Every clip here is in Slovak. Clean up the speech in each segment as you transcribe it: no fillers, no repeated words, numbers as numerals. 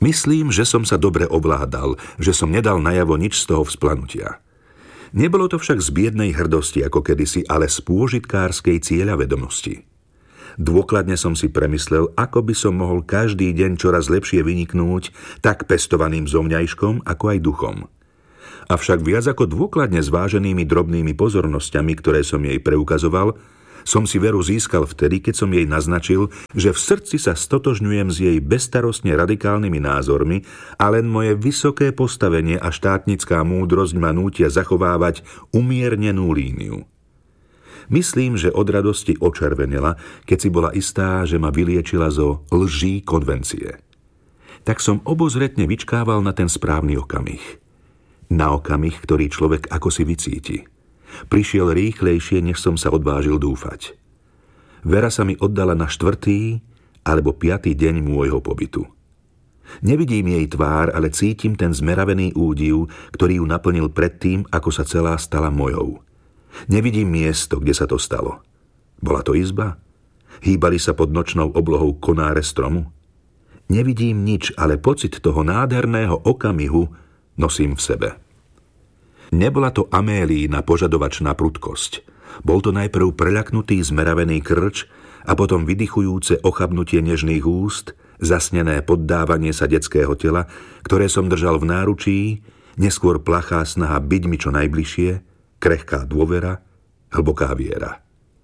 Myslím, že som sa dobre ovládal, že som nedal najavo nič z toho vzplanutia. Nebolo to však z biednej hrdosti ako kedysi, ale z pôžitkárskej cieľavedomosti. Dôkladne som si premyslel, ako by som mohol každý deň čoraz lepšie vyniknúť tak pestovaným zomňajškom, ako aj duchom. Avšak viac ako dôkladne zváženými drobnými pozornosťami, ktoré som jej preukazoval, som si veru získal vtedy, keď som jej naznačil, že v srdci sa stotožňujem s jej bezstarostne radikálnymi názormi a len moje vysoké postavenie a štátnická múdrosť ma nútia zachovávať umiernenú líniu. Myslím, že od radosti očervenela, keď si bola istá, že ma vyliečila zo lží konvencie. Tak som obozretne vyčkával na ten správny okamih. Na okamih, ktorý človek ako si vycíti. Prišiel rýchlejšie, než som sa odvážil dúfať. Vera sa mi oddala na 4. alebo 5. deň môjho pobytu. Nevidím jej tvár, ale cítim ten zmeravený údiv, ktorý ju naplnil predtým, ako sa celá stala mojou. Nevidím miesto, kde sa to stalo. Bola to izba? Hýbali sa pod nočnou oblohou konáre stromu? Nevidím nič, ale pocit toho nádherného okamihu nosím v sebe. Nebola to Amélína požadovačná prudkosť. Bol to najprv preľaknutý zmeravený krč a potom vydychujúce ochabnutie nežných úst, zasnené poddávanie sa detského tela, ktoré som držal v náručí, neskôr plachá snaha byť mi čo najbližšie, krehká dôvera, hlboká viera.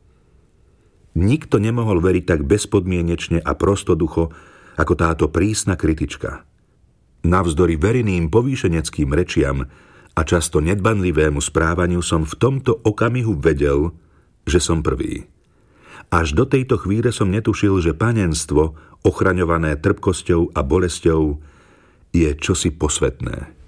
Nikto nemohol veriť tak bezpodmienečne a prostoducho, ako táto prísna kritička. Navzdory verným povýšeneckým rečiam a často nedbanlivému správaniu som v tomto okamihu vedel, že som prvý. Až do tejto chvíle som netušil, že panenstvo, ochraňované trpkosťou a bolesťou, je čosi posvetné.